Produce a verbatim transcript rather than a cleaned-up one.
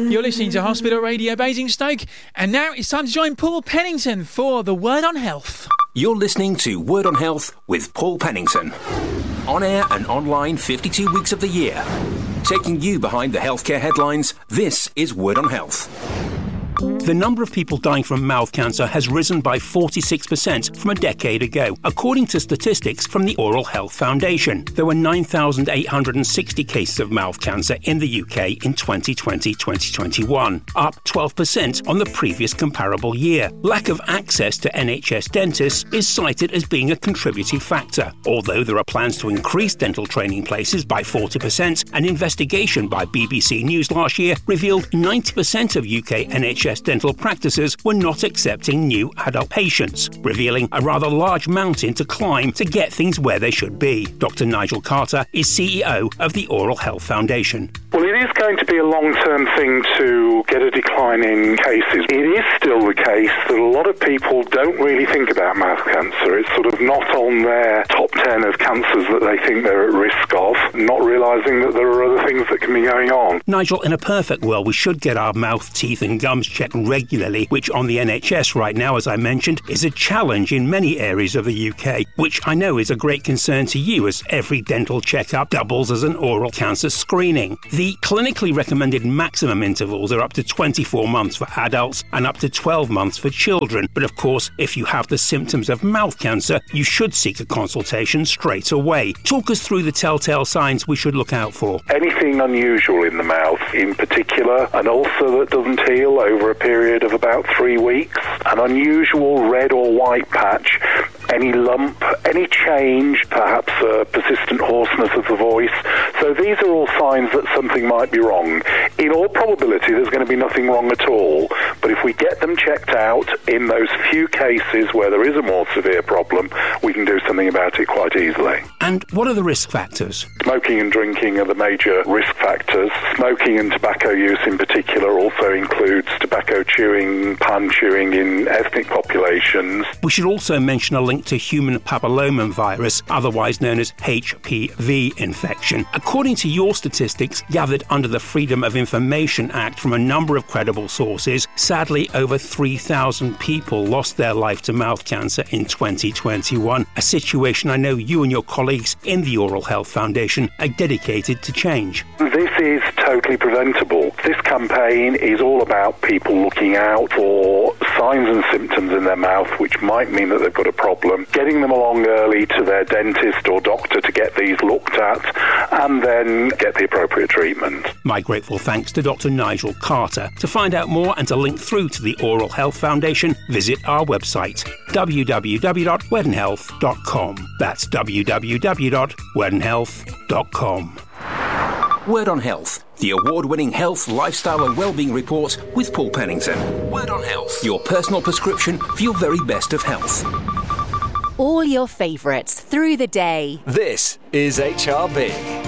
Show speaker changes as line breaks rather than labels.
You're listening to Hospital Radio Basingstoke, and now it's time to join Paul Pennington for the Word on Health.
You're listening to Word on Health with Paul Pennington. On air and online fifty-two weeks of the year. Taking you behind the healthcare headlines, this is Word on Health. The number of people dying from mouth cancer has risen by forty-six percent from a decade ago, according to statistics from the Oral Health Foundation. There were nine thousand eight hundred sixty cases of mouth cancer in the U K in twenty twenty to twenty twenty-one, up twelve percent on the previous comparable year. Lack of access to N H S dentists is cited as being a contributing factor. Although there are plans to increase dental training places by forty percent, an investigation by B B C News last year revealed ninety percent of U K N H S dental practices were not accepting new adult patients, revealing a rather large mountain to climb to get things where they should be. Doctor Nigel Carter is C E O of the Oral Health Foundation.
Well, it is going to be a long-term thing to get a decline in cases. It is still the case that a lot of people don't really think about mouth cancer. It's sort of not on their top ten of cancers that they think they're at risk of, not realising that there are other things that can be going on.
Nigel, in a perfect world, we should get our mouth, teeth and gums checked regularly, which on the N H S right now, as I mentioned, is a challenge in many areas of the U K, which I know is a great concern to you, as every dental checkup doubles as an oral cancer screening. The clinically recommended maximum intervals are up to twenty-four months for adults and up to twelve months for children. But of course, if you have the symptoms of mouth cancer, you should seek a consultation straight away. Talk us through the telltale signs we should look out for.
Anything unusual in the mouth, in particular, an ulcer that doesn't heal over a period of about three weeks, an unusual red or white patch, any lump, any change, perhaps a persistent hoarseness of the voice. So these are all signs that something might be wrong. In all probability, there's going to be nothing wrong at all. But if we get them checked out in those few cases where there is a more severe problem, we can do something about it quite easily.
And what are the risk factors?
Smoking and drinking are the major risk factors. Smoking and tobacco use in particular also includes tobacco chewing, pan chewing in ethnic populations.
We should also mention a link to human papillomavirus, otherwise known as H P V infection. According to your statistics gathered under the Freedom of Information Act from a number of credible sources, sadly over three thousand people lost their life to mouth cancer in twenty twenty-one, a situation I know you and your colleagues in the Oral Health Foundation are dedicated to change.
This is totally preventable. This campaign is all about people looking out for signs and symptoms in their mouth which might mean that they've got a problem, getting them along early to their dentist or doctor to get these looked at, and then get the appropriate treatment.
My grateful thanks to Doctor Nigel Carter. To find out more and to link through to the Oral Health Foundation, visit our website, w w w dot werden health dot com. That's w w w dot werden health dot com. Word on Health, the award-winning health, lifestyle and wellbeing report with Paul Pennington. Word on Health, your personal prescription for your very best of health.
All your favourites through the day.
This is H R B.